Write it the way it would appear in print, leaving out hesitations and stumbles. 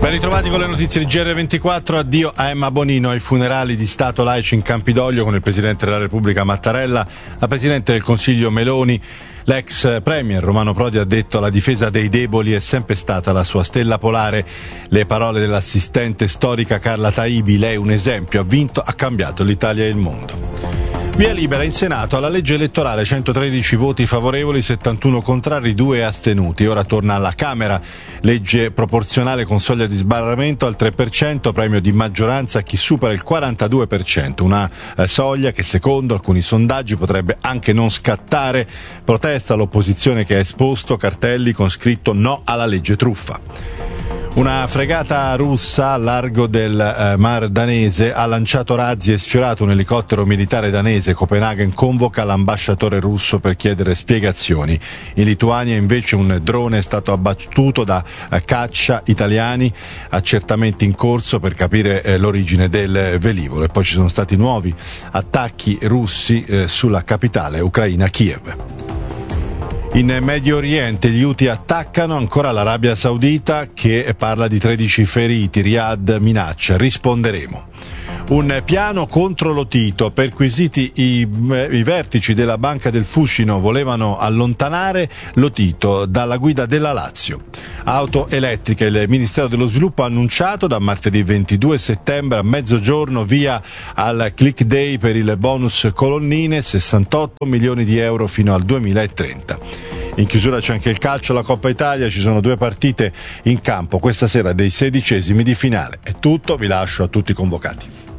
Ben ritrovati con le notizie di GR24. Addio a Emma Bonino ai funerali di Stato laici in Campidoglio con il Presidente della Repubblica Mattarella, la Presidente del Consiglio Meloni. L'ex premier Romano Prodi ha detto: la difesa dei deboli è sempre stata la sua stella polare. Le parole dell'assistente storica Carla Taibi: lei un esempio, ha vinto, ha cambiato l'Italia e il mondo. Via libera in Senato alla legge elettorale, 113 voti favorevoli, 71 contrari, 2 astenuti. Ora torna alla Camera, legge proporzionale con soglia di sbarramento al 3%, premio di maggioranza a chi supera il 42%, una soglia che secondo alcuni sondaggi potrebbe anche non scattare. Protesta l'opposizione che ha esposto cartelli con scritto no alla legge truffa. Una fregata russa a largo del Mar Danese ha lanciato razzi e sfiorato un elicottero militare danese. Copenaghen convoca l'ambasciatore russo per chiedere spiegazioni. In Lituania invece un drone è stato abbattuto da caccia italiani, accertamenti in corso per capire l'origine del velivolo. E poi ci sono stati nuovi attacchi russi sulla capitale ucraina Kiev. In Medio Oriente gli Houthi attaccano ancora l'Arabia Saudita, che parla di 13 feriti. Riyadh minaccia: risponderemo. Un piano contro Lotito, perquisiti i vertici della Banca del Fucino, volevano allontanare Lotito dalla guida della Lazio. Auto elettriche, il Ministero dello Sviluppo ha annunciato da martedì 22 settembre a mezzogiorno via al Click Day per il bonus colonnine, 68 milioni di euro fino al 2030. In chiusura c'è anche il calcio, la Coppa Italia, ci sono 2 partite in campo questa sera dei 16esimi di finale. È tutto, vi lascio a tutti i convocati.